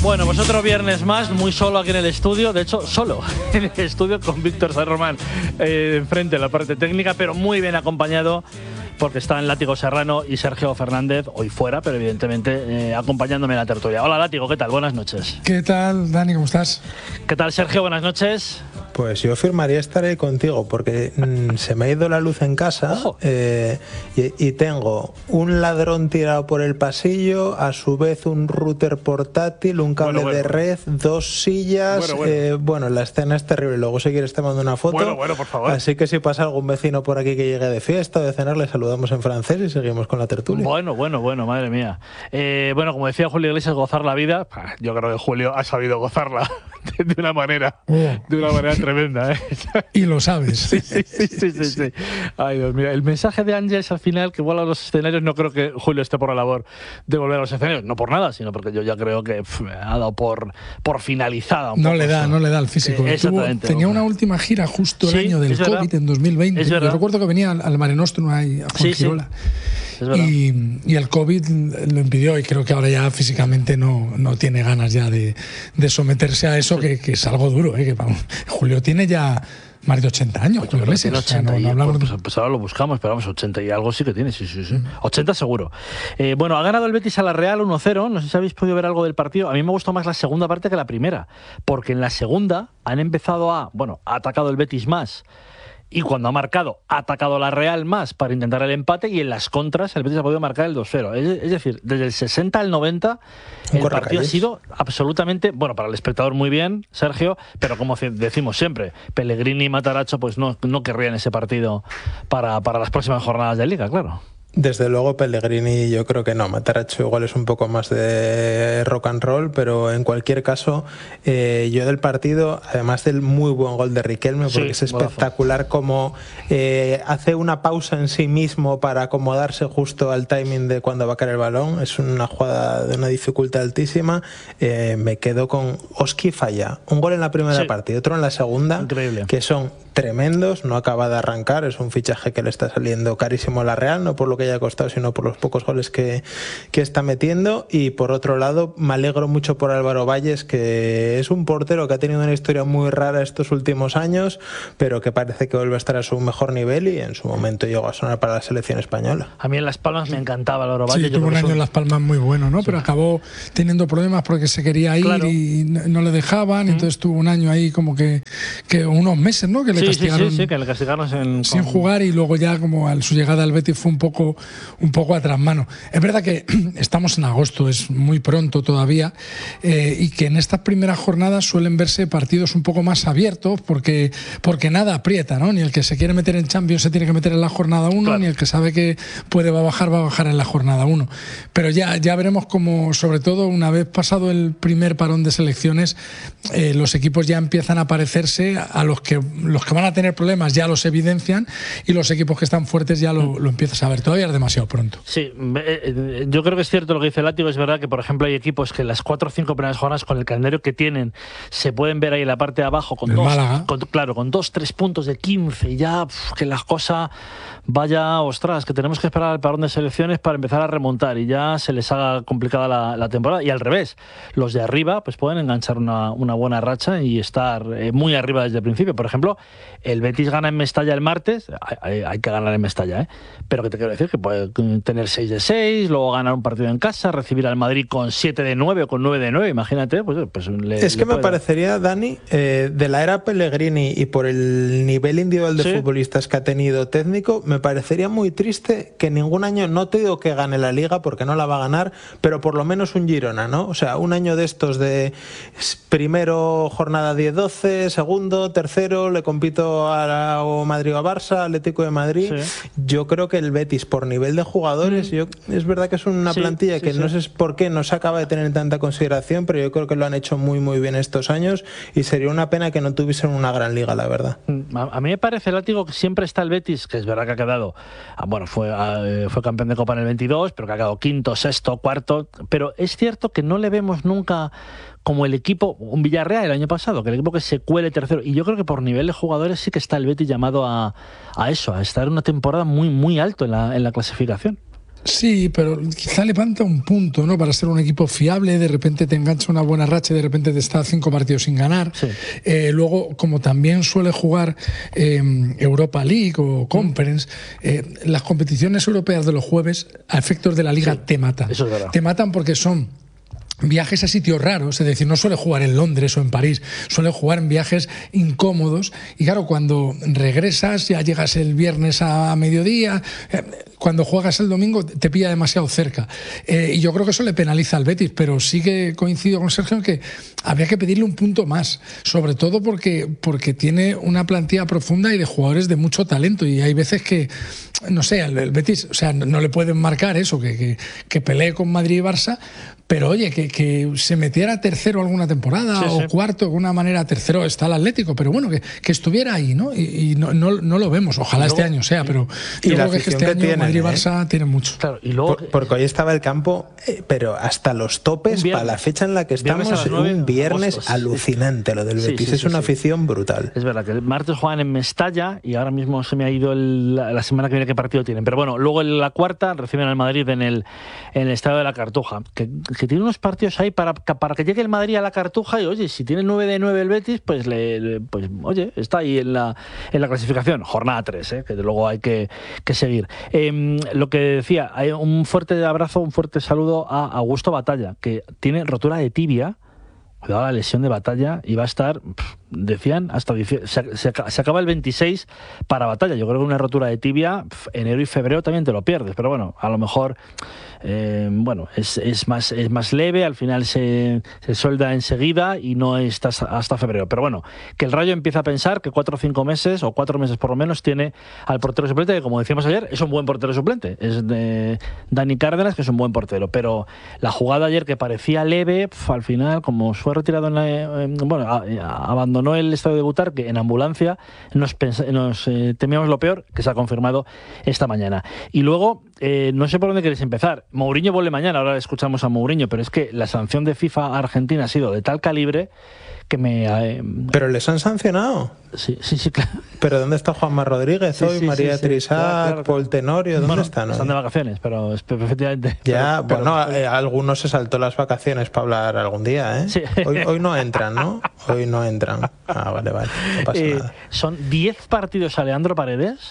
Bueno, pues otro viernes más, muy solo aquí en el estudio, de hecho, solo en el estudio con Víctor San Román enfrente de la parte técnica, pero muy bien acompañado porque están Látigo Serrano y Sergio Fernández, hoy fuera, pero evidentemente acompañándome en la tertulia. Hola Látigo, ¿qué tal? Buenas noches. ¿Qué tal, Dani? ¿Cómo estás? ¿Qué tal, Sergio? Buenas noches. Pues yo firmaría estar ahí contigo porque se me ha ido la luz en casa y tengo un ladrón tirado por el pasillo, a su vez un router portátil, un cable de red, dos sillas. Bueno, la escena es terrible. Luego si quieres te mando una foto. Bueno, por favor. Así que si pasa algún vecino por aquí que llegue de fiesta o de cenar, le saludamos en francés y seguimos con la tertulia. Bueno, madre mía. Bueno, como decía Julio Iglesias, gozar la vida. Yo creo que Julio ha sabido gozarla de una manera tremenda, ¿eh? Y lo sabes. Sí. Ay, Dios mío. El mensaje de Ángeles al final, que vuelve a los escenarios, no creo que Julio esté por la labor de volver a los escenarios. No por nada, sino porque yo ya creo que ha dado por finalizada. No le da el físico. Tenía una última gira justo el año del COVID, en 2020. Yo recuerdo que venía al Mare Nostrum ahí, a Juan Girola. Y el COVID lo impidió y creo que ahora ya físicamente no tiene ganas ya de someterse a eso, que es algo duro. Que, vamos, Julio tiene ya más de 80 años. Julio meses. 80 pues ahora lo buscamos, pero vamos, 80 y algo sí que tiene, sí. 80 seguro. Bueno, ha ganado el Betis a la Real 1-0. No sé si habéis podido ver algo del partido. A mí me gustó más la segunda parte que la primera, porque en la segunda han empezado ha atacado el Betis más. Y cuando ha marcado, ha atacado la Real más para intentar el empate, y en las contras el Betis ha podido marcar el 2-0. Es decir, desde el 60 al 90 el partido ha sido absolutamente, bueno, para el espectador muy bien, Sergio, pero como decimos siempre, Pellegrini y Matarazzo pues no querrían ese partido para las próximas jornadas de Liga, claro. Desde luego Pellegrini yo creo que no, Matarazzo igual es un poco más de rock and roll, pero en cualquier caso yo del partido, además del muy buen gol de Riquelme, porque es espectacular como hace una pausa en sí mismo para acomodarse justo al timing de cuando va a caer el balón, es una jugada de una dificultad altísima. Me quedo con Oski falla, un gol en la primera parte y otro en la segunda. Increíble. Que son tremendos, no acaba de arrancar, es un fichaje que le está saliendo carísimo a la Real, no por lo que haya costado, sino por los pocos goles que está metiendo. Y por otro lado, me alegro mucho por Álvaro Valles, que es un portero que ha tenido una historia muy rara estos últimos años, pero que parece que vuelve a estar a su mejor nivel y en su momento llegó a sonar para la selección española. A mí en Las Palmas me encantaba Álvaro Valles. Sí, tuvo un año en Las Palmas muy bueno, ¿no? Pero acabó teniendo problemas porque se quería ir y no le dejaban, entonces tuvo un año ahí como que unos meses, ¿no? Que le castigaron, que le castigaron sin jugar, y luego ya como su llegada al Betis fue un poco a trasmano. Es verdad que estamos en agosto, es muy pronto todavía, y que en estas primeras jornadas suelen verse partidos un poco más abiertos porque nada aprieta, ¿no? Ni el que se quiere meter en Champions se tiene que meter en la jornada 1, ni el que sabe que va a bajar en la jornada 1. Pero ya veremos cómo, sobre todo una vez pasado el primer parón de selecciones, los equipos ya empiezan a parecerse a los que van a tener problemas, ya los evidencian, y los equipos que están fuertes ya lo empiezas a ver. Todavía es demasiado pronto. Sí, yo creo que es cierto lo que dice Látigo. Es verdad que, por ejemplo, hay equipos que en las 4 o 5 primeras jornadas, con el calendario que tienen, se pueden ver ahí en la parte de abajo con 2-3 puntos de 15, y ya que la cosa vaya, ostras, que tenemos que esperar al parón de selecciones para empezar a remontar y ya se les haga complicada la temporada. Y al revés, los de arriba pues pueden enganchar una buena racha y estar muy arriba desde el principio. Por ejemplo, el Betis gana en Mestalla el martes, hay que ganar en Mestalla, pero que te quiero decir que puede tener 6 de 6, luego ganar un partido en casa, recibir al Madrid con 7 de 9 o con 9 de 9, imagínate. Es que me parecería, Dani, de la era Pellegrini y por el nivel individual de futbolistas que ha tenido técnico, me parecería muy triste que ningún año, no te digo que gane la Liga porque no la va a ganar, pero por lo menos un Girona, ¿no? O sea, un año de estos de primero jornada 10-12, segundo, tercero, le compito a Madrid o a Barça, Atlético de Madrid. Yo creo que el Betis, por nivel de jugadores, es verdad que es una plantilla que no sé por qué no se acaba de tener tanta consideración, pero yo creo que lo han hecho muy muy bien estos años y sería una pena que no tuviesen una gran liga, la verdad. A mí me parece, Látigo, que siempre está el Betis, que es verdad que ha quedado, fue campeón de Copa en el 22, pero que ha quedado quinto, sexto, cuarto, pero es cierto que no le vemos nunca como el equipo, un Villarreal el año pasado, que el equipo que se cuele tercero, y yo creo que por nivel de jugadores sí que está el Betis llamado a eso, a estar una temporada muy muy alto en la clasificación. Sí, pero quizá le falta un punto, ¿no? Para ser un equipo fiable, de repente te engancha una buena racha y de repente te está 5 partidos sin ganar. Sí. Luego, como también suele jugar Europa League o Conference, las competiciones europeas de los jueves, a efectos de la Liga, te matan. Eso es verdad. Te matan porque son viajes a sitios raros, es decir, no suele jugar en Londres o en París, suele jugar en viajes incómodos y claro, cuando regresas ya llegas el viernes a mediodía, cuando juegas el domingo te pilla demasiado cerca y yo creo que eso le penaliza al Betis, pero sí que coincido con Sergio en que habría que pedirle un punto más, sobre todo porque tiene una plantilla profunda y de jugadores de mucho talento y hay veces que, no sé, el Betis, o sea, no le pueden marcar eso, que pelee con Madrid y Barça, pero oye, que se metiera tercero alguna temporada o cuarto, de alguna manera tercero está el Atlético, pero bueno, que estuviera ahí, ¿no? Y no lo vemos, ojalá este año sea, pero yo creo que este año Madrid y Barça tienen mucho. Claro, y luego, porque hoy estaba el campo, pero hasta los topes, para la fecha en la que estamos, un viernes alucinante lo del Betis, es una afición brutal. Es verdad que el martes juegan en Mestalla y ahora mismo se me ha ido la semana que viene qué partido tienen, pero bueno, luego en la cuarta reciben al Madrid en el Estadio de la Cartuja, que tiene unos partidos ahí para que llegue el Madrid a la Cartuja y oye, si tiene 9 de 9 el Betis, pues oye, está ahí en la clasificación, jornada 3, que luego hay que seguir. Lo que decía, hay un fuerte abrazo, un fuerte saludo a Augusto Batalla, que tiene rotura de tibia. Cuidado la lesión de Batalla y va a estar, decían, hasta se acaba el 26 para Batalla. Yo creo que una rotura de tibia, enero y febrero también te lo pierdes, pero bueno, a lo mejor es más leve, al final se suelda enseguida y no está hasta febrero. Pero bueno, que el Rayo empieza a pensar que 4 o 5 meses, o 4 meses por lo menos, tiene al portero suplente, que como decíamos ayer, es un buen portero suplente. Es de Dani Cárdenas, que es un buen portero. Pero la jugada ayer que parecía leve, al final, como fue retirado abandonó el estadio de Butarque en ambulancia, nos temíamos lo peor, que se ha confirmado esta mañana. Y luego, no sé por dónde queréis empezar. Mourinho vuelve mañana, ahora escuchamos a Mourinho, pero es que la sanción de FIFA a Argentina ha sido de tal calibre que ¿Pero les han sancionado? Sí, claro. ¿Pero dónde está Juanma Rodríguez hoy? María Trissac, claro. Paul Tenorio, ¿dónde están hoy? Están de vacaciones, pero efectivamente. Ya, algunos se saltó las vacaciones para hablar algún día, ¿eh? Sí. Hoy no entran, ¿no? Hoy no entran. Vale, no pasa nada. Son 10 partidos a Leandro Paredes.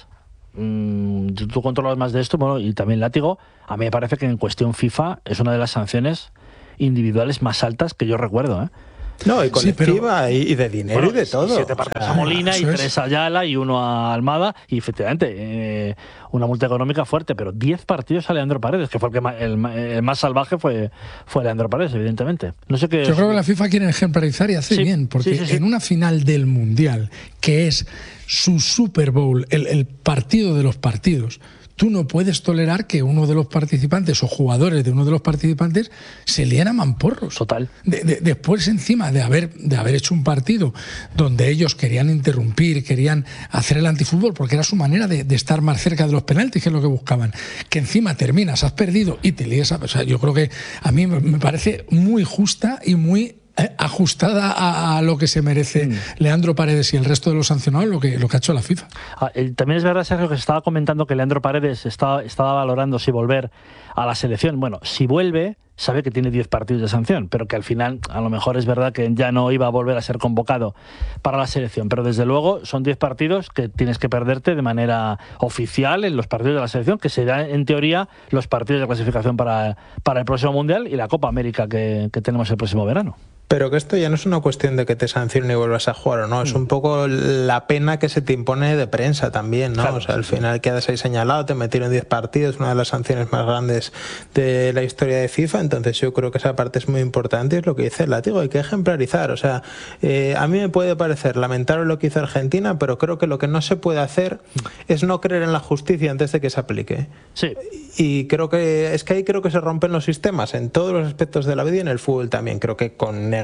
Tú controlas más de esto, bueno, y también Látigo. A mí me parece que en cuestión FIFA es una de las sanciones individuales más altas que yo recuerdo, ¿eh? No, y colectiva, y de dinero y de todo. 7 partidos a Molina y 3 a Ayala y 1 a Almada, y efectivamente una multa económica fuerte, pero 10 partidos a Leandro Paredes, que fue el más salvaje fue Leandro Paredes, evidentemente. No sé qué. Yo creo que la FIFA quiere ejemplarizar y hace bien, porque en una final del Mundial, que es su Super Bowl, el partido de los partidos, tú no puedes tolerar que uno de los participantes o jugadores de uno de los participantes se líen a mamporros. Total. Después, encima de haber hecho un partido donde ellos querían interrumpir, querían hacer el antifútbol, porque era su manera de estar más cerca de los penaltis, que es lo que buscaban, que encima terminas, has perdido y te líes a... O sea, yo creo que a mí me parece muy justa y muy ajustada a lo que se merece Leandro Paredes y el resto de los sancionados, lo que ha hecho la FIFA. También es verdad, Sergio, que se estaba comentando que Leandro Paredes estaba valorando si volver a la selección. Bueno, si vuelve, sabe que tiene 10 partidos de sanción, pero que al final a lo mejor es verdad que ya no iba a volver a ser convocado para la selección. Pero desde luego son 10 partidos que tienes que perderte de manera oficial en los partidos de la selección, que serán en teoría los partidos de clasificación para el próximo Mundial y la Copa América que tenemos el próximo verano. Pero que esto ya no es una cuestión de que te sancionen y vuelvas a jugar o no, es un poco la pena que se te impone de prensa también, ¿no? Claro, o sea, al final quedas ahí señalado, te metieron 10 partidos, una de las sanciones más grandes de la historia de FIFA, entonces yo creo que esa parte es muy importante y es lo que dice el Látigo, hay que ejemplarizar, o sea, a mí me puede parecer lamentable lo que hizo Argentina, pero creo que lo que no se puede hacer es no creer en la justicia antes de que se aplique. Sí. Y creo que ahí creo que se rompen los sistemas en todos los aspectos de la vida y en el fútbol también, creo que con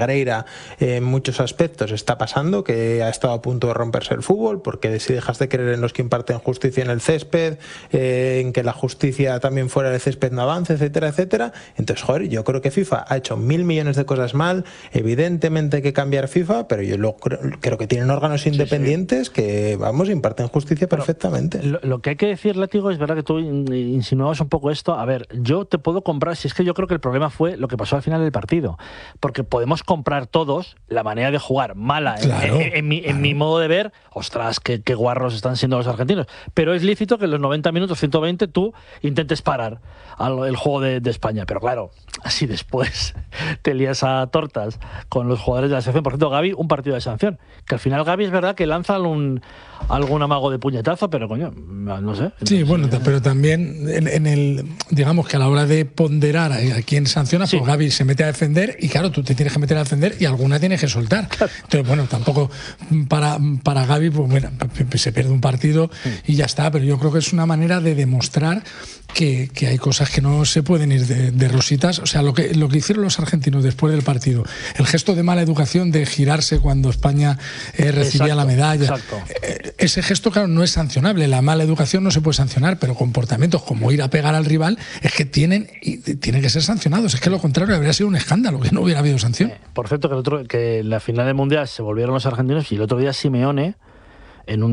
Negreira en muchos aspectos está pasando, que ha estado a punto de romperse el fútbol, porque si dejas de creer en los que imparten justicia en el césped, en que la justicia también fuera del césped no avance, etcétera, etcétera. Entonces, joder, yo creo que FIFA ha hecho 1.000 millones de cosas mal. Evidentemente hay que cambiar FIFA, pero yo creo que tienen órganos independientes que, vamos, imparten justicia perfectamente. Lo que hay que decir, Látigo, es verdad que tú insinuabas un poco esto. A ver, yo te puedo comprar, si es que yo creo que el problema fue lo que pasó al final del partido, porque podemos comprar todos la manera de jugar mala, claro, en mi modo de ver. Ostras, qué guarros están siendo los argentinos, pero es lícito que en los 90 minutos, 120, tú intentes parar el juego de España, pero claro, así después te lías a tortas con los jugadores de la selección. Por cierto, Gavi, un partido de sanción, que al final Gavi es verdad que lanza algún amago de puñetazo, pero coño, no sé. Sí, bueno, pero también en el, digamos que a la hora de ponderar a quién sanciona, pues Gavi se mete a defender y claro, tú te tienes que meter a defender y alguna tienes que soltar. Claro. Entonces, bueno, tampoco para Gavi, pues bueno, se pierde un partido y ya está, pero yo creo que es una manera de demostrar que hay cosas que no se pueden ir de rositas. O sea, lo que hicieron los argentinos después del partido, el gesto de mala educación de girarse cuando España recibía la medalla, ese gesto, claro, no es sancionable. La mala educación no se puede sancionar, pero comportamientos como ir a pegar al rival es que tienen que ser sancionados. Es que lo contrario habría sido un escándalo, que no hubiera habido sanción. Por cierto, que en la final del Mundial se volvieron los argentinos y el otro día Simeone, en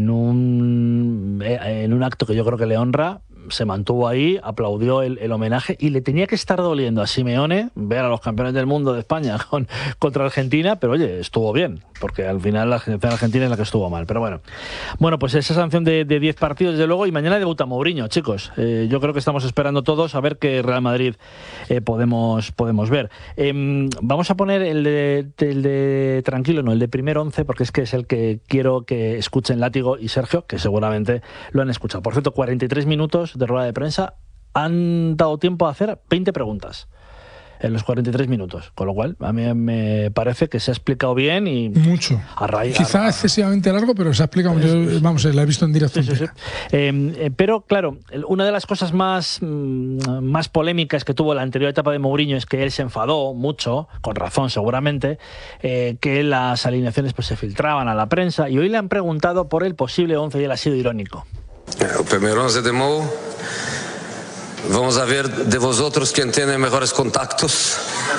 un acto que yo creo que le honra, se mantuvo ahí, aplaudió el homenaje y le tenía que estar doliendo a Simeone ver a los campeones del mundo de España contra Argentina, pero oye, estuvo bien, porque al final la selección argentina es la que estuvo mal. Pero bueno, pues esa sanción de 10 partidos, desde luego, y mañana debuta Mourinho, chicos. Yo creo que estamos esperando todos a ver qué Real Madrid podemos ver. Vamos a poner el de tranquilo, no, el de primer 11, porque es que es el que quiero que escuchen Látigo y Sergio, que seguramente lo han escuchado. Por cierto, 43 minutos de rueda de prensa, han dado tiempo a hacer 20 preguntas en los 43 minutos, con lo cual a mí me parece que se ha explicado bien y mucho. Quizá excesivamente largo, pero se ha explicado. Yo, vamos, la he visto en directo. Sí. Pero claro, una de las cosas más polémicas que tuvo la anterior etapa de Mourinho es que él se enfadó mucho, con razón seguramente, que las alineaciones pues se filtraban a la prensa, y hoy le han preguntado por el posible 11 y él ha sido irónico. El primer 11 de Mou. Vamos a ver de vosotros quién tiene mejores contactos.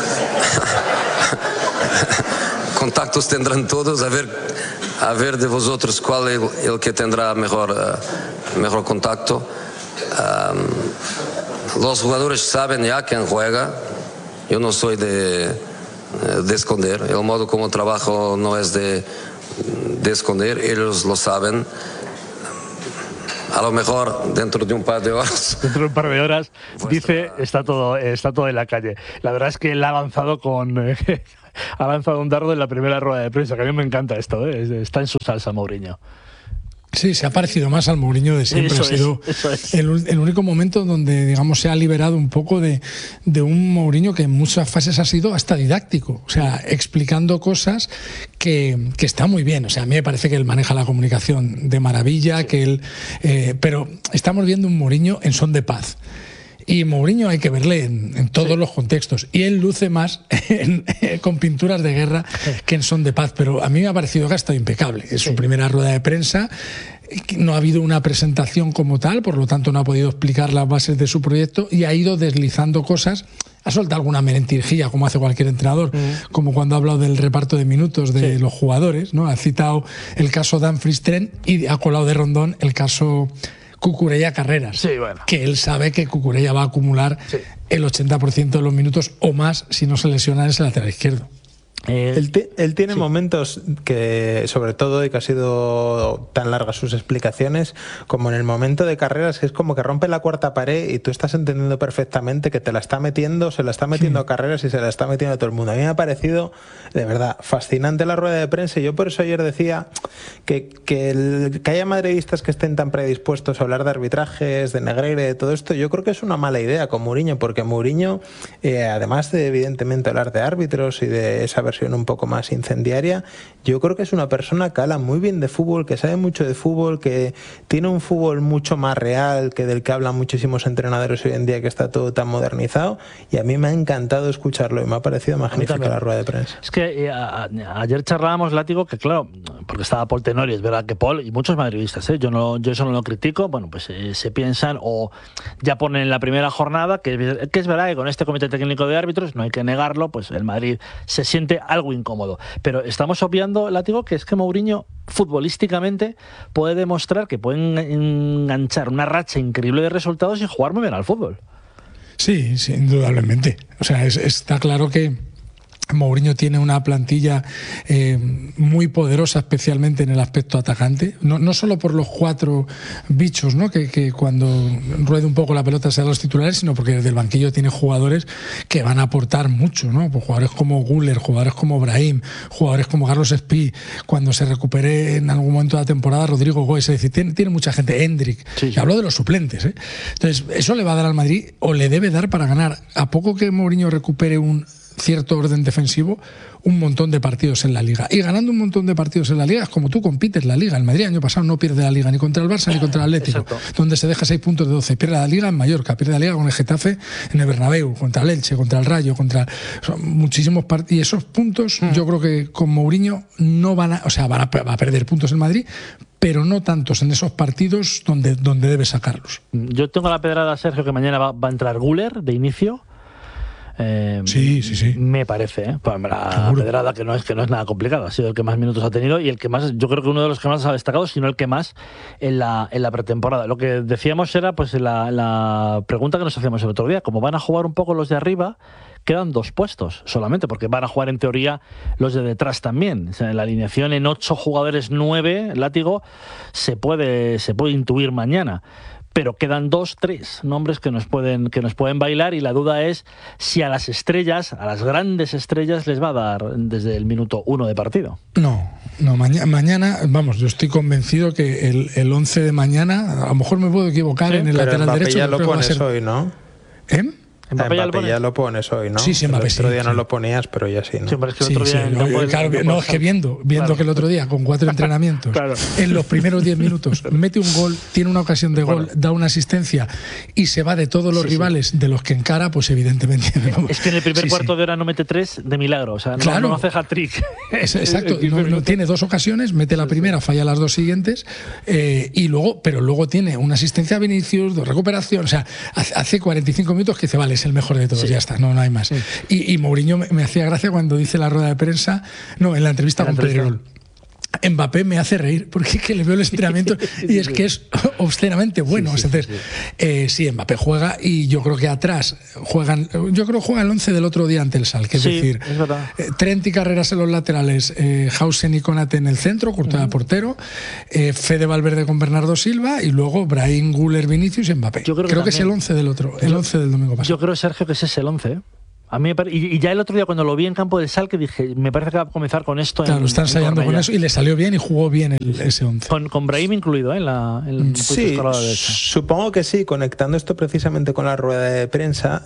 Contactos tendrán todos. A ver de vosotros cuál es el que tendrá mejor contacto. Los jugadores saben ya quién juega. Yo no soy de esconder. El modo como trabajo no es de esconder. Ellos lo saben. A lo mejor dentro de un par de horas. Dentro de un par de horas, dice, está todo en la calle. La verdad es que él ha lanzado ha lanzado un dardo en la primera rueda de prensa, que a mí me encanta esto, está en su salsa Mourinho. Sí, se ha parecido más al Mourinho de siempre. Ha sido el único momento donde, digamos, se ha liberado un poco de un Mourinho que en muchas fases ha sido hasta didáctico. O sea, explicando cosas que está muy bien. O sea, a mí me parece que él maneja la comunicación de maravilla, que él, pero estamos viendo un Mourinho en son de paz. Y Mourinho hay que verle en todos los contextos. Y él luce más con pinturas de guerra que en son de paz. Pero a mí me ha parecido que ha estado impecable. Es su primera rueda de prensa. No ha habido una presentación como tal, por lo tanto no ha podido explicar las bases de su proyecto y ha ido deslizando cosas. Ha soltado alguna mentirjilla, como hace cualquier entrenador, como cuando ha hablado del reparto de minutos de los jugadores, ¿no? Ha citado el caso Dumfries Trent y ha colado de Rondón el caso Cucurella Carreras, que él sabe que Cucurella va a acumular el 80% de los minutos o más si no se lesiona en ese lateral izquierdo. Él tiene momentos que, sobre todo, y que ha sido tan largas sus explicaciones, como en el momento de Carreras, que es como que rompe la cuarta pared y tú estás entendiendo perfectamente que te la está metiendo, se la está metiendo a Carreras y se la está metiendo a todo el mundo. A mí me ha parecido, de verdad, fascinante la rueda de prensa, y yo por eso ayer decía que haya madridistas que estén tan predispuestos a hablar de arbitrajes, de Negreira, de todo esto, yo creo que es una mala idea con Mourinho, porque Mourinho, además de evidentemente hablar de árbitros y de saber versión un poco más incendiaria. Yo creo que es una persona que habla muy bien de fútbol, que sabe mucho de fútbol, que tiene un fútbol mucho más real que del que hablan muchísimos entrenadores hoy en día, que está todo tan modernizado, y a mí me ha encantado escucharlo y me ha parecido magnífica la rueda de prensa. Es que ayer charlábamos, Látigo, que claro, porque estaba Paul Tenori, es verdad que Paul y muchos madridistas, yo eso no lo critico, bueno, pues se piensan o ya ponen en la primera jornada que es verdad que con este comité técnico de árbitros, no hay que negarlo, pues el Madrid se siente algo incómodo, pero estamos obviando, Látigo, que es que Mourinho futbolísticamente puede demostrar que pueden enganchar una racha increíble de resultados y jugar muy bien al fútbol. Sí, indudablemente. O sea, está claro que Mourinho tiene una plantilla muy poderosa, especialmente en el aspecto atacante, no solo por los 4 bichos, ¿no? que cuando ruede un poco la pelota sean los titulares, sino porque desde el banquillo tiene jugadores que van a aportar mucho, ¿no? Pues jugadores como Güler, jugadores como Brahim, jugadores como Carlos Espí, cuando se recupere en algún momento de la temporada Rodrigo Goes, es decir, tiene mucha gente, Hendrik, y hablo de los suplentes, ¿eh? Entonces eso le va a dar al Madrid, o le debe dar para ganar, a poco que Mourinho recupere un cierto orden defensivo, un montón de partidos en la Liga. Y ganando un montón de partidos en la Liga es como tú compites la Liga. El Madrid año pasado no pierde la Liga ni contra el Barça ni contra el Atlético. Exacto. Donde se deja 6 puntos de 12. Pierde la Liga en Mallorca, pierde la Liga con el Getafe en el Bernabéu, contra el Elche, contra el Rayo, contra muchísimos partidos. Y esos puntos yo creo que con Mourinho no van a, o sea, va a perder puntos en Madrid, pero no tantos en esos partidos donde debe sacarlos. Yo tengo la pedrada, Sergio, que mañana va a entrar Güler de inicio. Sí. Me parece, la pedrada que no es nada complicado, ha sido el que más minutos ha tenido y el que más, yo creo que uno de los que más ha destacado, si no el que más en la pretemporada. Lo que decíamos era pues la pregunta que nos hacíamos el otro día, como van a jugar un poco los de arriba, quedan 2 puestos solamente, porque van a jugar en teoría los de detrás también. O sea, en la alineación en 8 jugadores 9, Látigo, se puede intuir mañana. Pero quedan 2, 3 nombres que nos pueden bailar, y la duda es si a las estrellas, a las grandes estrellas, les va a dar desde el minuto 1 de partido. No, mañana, vamos, yo estoy convencido que el 11 de mañana, a lo mejor me puedo equivocar en el lateral derecho. Ya lo pones hoy, ¿no? Mbappé ya lo pones hoy, ¿no? Sí, Mbappé, el otro día no lo ponías, pero ya sí, ¿no? Sí, pero es que el otro día es que viendo claro, que el otro día con 4 entrenamientos, claro, en los primeros 10 minutos mete un gol, tiene una ocasión de gol, da una asistencia y se va de todos los rivales de los que encara, pues evidentemente es que en el primer cuarto de hora no mete 3 de milagro, o sea, no hace hat-trick. Exacto, no tiene 2 ocasiones, mete la primera, falla las 2 siguientes, pero luego tiene una asistencia a Vinicius, de recuperación, o sea, hace 45 minutos que dice, vale, es el mejor de todos, ya está, no hay más. Y Mourinho me hacía gracia cuando dice la rueda de prensa, en la entrevista con Pedrerol, Mbappé me hace reír porque es que le veo el entrenamiento y es que es obscenamente bueno. Entonces, sí, Mbappé juega, y yo creo que atrás juega el 11 del otro día ante el Schalke, es decir, Trent y Carreras en los laterales, Hausen y Konate en el centro, Courtois de portero, Fede Valverde con Bernardo Silva, y luego Brahim, Güler, Vinicius y Mbappé. Yo creo que es el 11 del otro, el 11 del domingo pasado. Yo creo, Sergio, que ese es el 11, A mí y ya el otro día cuando lo vi en campo del Schalke dije, me parece que va a comenzar con esto. Claro, está ensayando con eso y le salió bien y jugó bien ese 11. Con Brahim incluido, sí, supongo que sí, conectando esto precisamente con la rueda de prensa.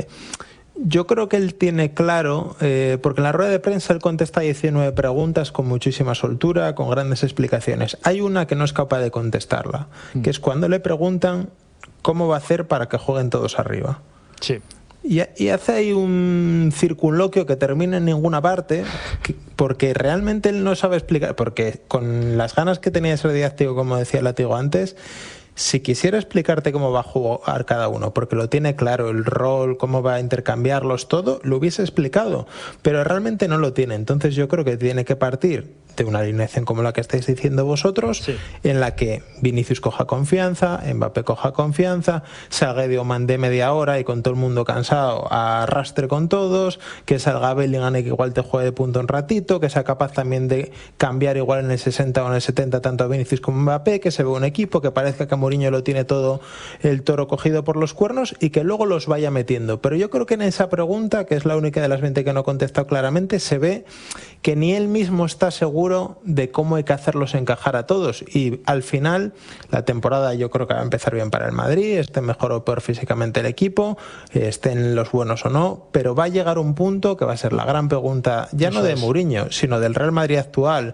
Yo creo que él tiene claro, porque en la rueda de prensa él contesta 19 preguntas con muchísima soltura, con grandes explicaciones. Hay una que no es capaz de contestarla, que es cuando le preguntan cómo va a hacer para que jueguen todos arriba. Sí. Y hace ahí un circunloquio que termina en ninguna parte, porque realmente él no sabe explicar, porque con las ganas que tenía de ser didáctico, como decía Látigo antes, si quisiera explicarte cómo va a jugar cada uno, porque lo tiene claro, el rol, cómo va a intercambiarlos, todo, lo hubiese explicado, pero realmente no lo tiene. Entonces yo creo que tiene que partir de una alineación como la que estáis diciendo vosotros, en la que Vinicius coja confianza, Mbappé coja confianza, Saguedio mande media hora y con todo el mundo cansado arrastre con todos, que salga Bellingham y que igual te juegue de punto un ratito, que sea capaz también de cambiar igual en el 60 o en el 70 tanto a Vinicius como a Mbappé, que se vea un equipo, que parezca que Mourinho lo tiene todo el toro cogido por los cuernos y que luego los vaya metiendo. Pero yo creo que en esa pregunta, que es la única de las 20 que no he contestado claramente, se ve que ni él mismo está seguro de cómo hay que hacerlos encajar a todos. Y al final, la temporada yo creo que va a empezar bien para el Madrid, esté mejor o peor físicamente el equipo, estén los buenos o no, pero va a llegar un punto que va a ser la gran pregunta, ya no de Mourinho, sino del Real Madrid actual,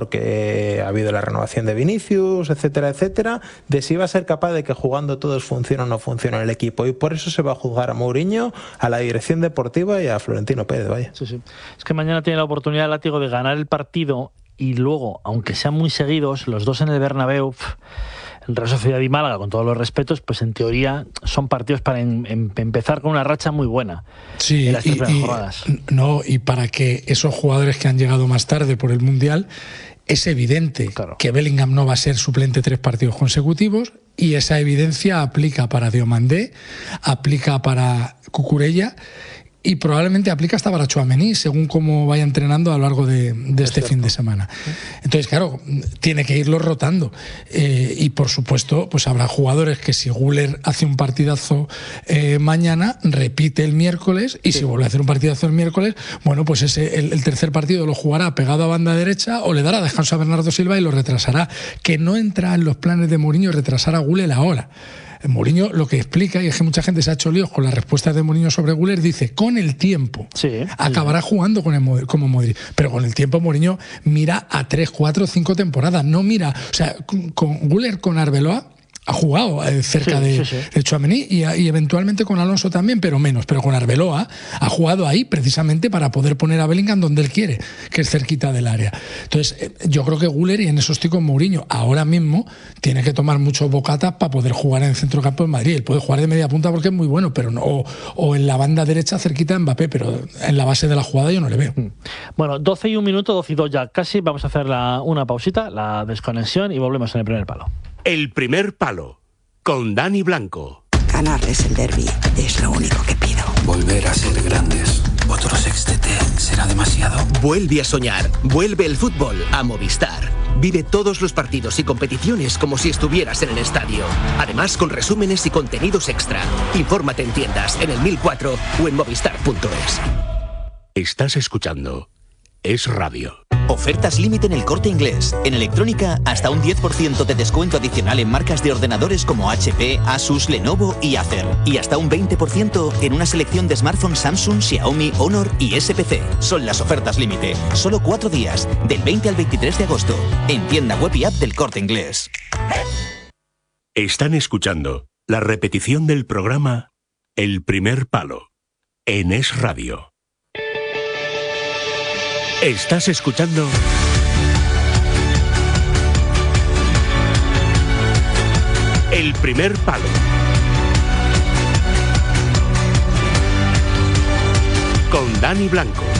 porque ha habido la renovación de Vinicius, etcétera, etcétera, de si va a ser capaz de que jugando todos funcione o no funcione el equipo. Y por eso se va a juzgar a Mourinho, a la dirección deportiva y a Florentino Pérez, vaya. Sí, sí. Es que mañana tiene la oportunidad el Látigo de ganar el partido y luego, aunque sean muy seguidos, los dos en el Bernabéu, el Real Sociedad y Málaga, con todos los respetos, pues en teoría son partidos para empezar con una racha muy buena. Sí, en las primeras jornadas. No, y para que esos jugadores que han llegado más tarde por el Mundial, es evidente que Bellingham no va a ser suplente 3 partidos consecutivos, y esa evidencia aplica para Diomandé, aplica para Cucurella y probablemente aplica hasta para Tchouaméni, según cómo vaya entrenando a lo largo de este fin de semana. Entonces, claro, tiene que irlo rotando. Y por supuesto, pues habrá jugadores que si Güler hace un partidazo mañana, repite el miércoles, y si vuelve a hacer un partidazo el miércoles, bueno, pues el tercer partido lo jugará pegado a banda derecha o le dará descanso a Bernardo Silva y lo retrasará. Que no entra en los planes de Mourinho retrasar a Güler ahora. Mourinho lo que explica, y es que mucha gente se ha hecho líos con las respuestas de Mourinho sobre Güler, dice, con el tiempo acabará jugando como Modric, pero con el tiempo Mourinho mira a 3, 4, 5 temporadas, no mira, o sea, con Güler, con Arbeloa ha jugado cerca de Tchouaméni y eventualmente con Alonso también, pero menos. Pero con Arbeloa ha jugado ahí precisamente para poder poner a Bellingham donde él quiere, que es cerquita del área. Entonces, yo creo que Güler, y en eso estoy con Mourinho, ahora mismo tiene que tomar muchos bocatas para poder jugar en el centrocampo de Madrid. Él puede jugar de media punta porque es muy bueno, pero no, o en la banda derecha cerquita de Mbappé, pero en la base de la jugada yo no le veo. Bueno, 12 y 1 minuto, 12 y 2 ya casi. Vamos a hacer una pausita, la desconexión, y volvemos en el primer palo. El primer palo, con Dani Blanco. Ganarles el derbi es lo único que pido. Volver a ser grandes. Otro sextete será demasiado. Vuelve a soñar. Vuelve el fútbol a Movistar. Vive todos los partidos y competiciones como si estuvieras en el estadio. Además, con resúmenes y contenidos extra. Infórmate en tiendas, en el 1004 o en movistar.es. Estás escuchando Es Radio. Ofertas límite en El Corte Inglés. En electrónica, hasta un 10% de descuento adicional en marcas de ordenadores como HP, Asus, Lenovo y Acer. Y hasta un 20% en una selección de smartphones Samsung, Xiaomi, Honor y SPC. Son las ofertas límite. Solo 4 días, del 20 al 23 de agosto. En tienda web y app del Corte Inglés. Están escuchando la repetición del programa El primer palo en Es Radio. Estás escuchando El primer palo. Con Dani Blanco.